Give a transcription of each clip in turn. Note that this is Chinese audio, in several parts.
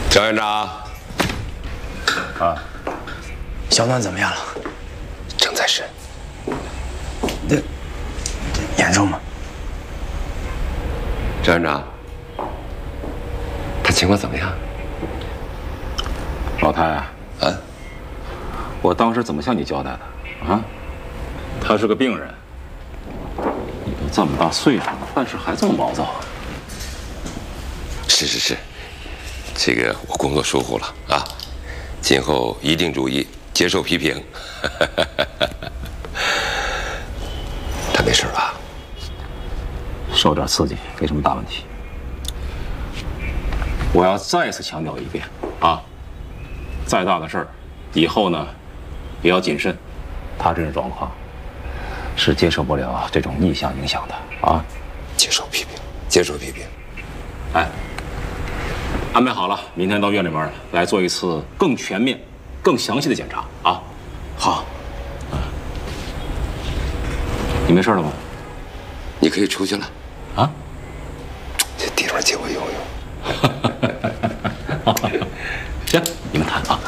张院长， 啊，小暖怎么样了？ 正在审。 这严重吗？ 张院长，他情况怎么样？ 老太啊， 啊， 我当时怎么向你交代的？啊，他是个病人，你都这么大岁数了，办事还这么毛躁。 是，这个我工作疏忽了啊，今后一定注意接受批评。他没事吧？ 受点刺激没什么大问题。我要再次强调一遍啊，再大的事儿，以后呢也要谨慎。他这种状况是接受不了这种逆向影响的啊。 接受批评，接受批评。 哎，安排好了，明天到院里边来做一次更全面、更详细的检查啊。好，你没事了吗？ 你可以出去了。 啊？ 这地方借我用用。 行，你们谈啊。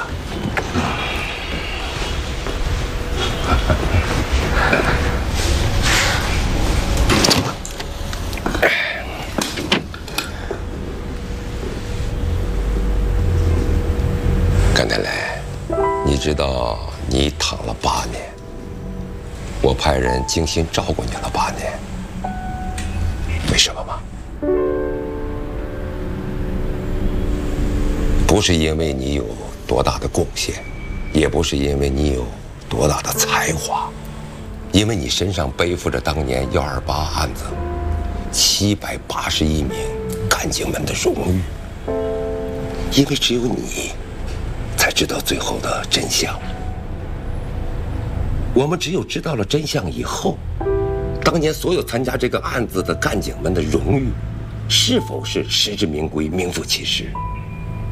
甘太来，你知道你躺了8年，我派人精心照顾你了8年，为什么吗？不是因为你有多大的贡献，也不是因为你有多大的才华，因为你身上背负着当年128案子781名干警们的荣誉，因为只有你才知道最后的真相。我们只有知道了真相以后，当年所有参加这个案子的干警们的荣誉，是否是实至名归、名副其实，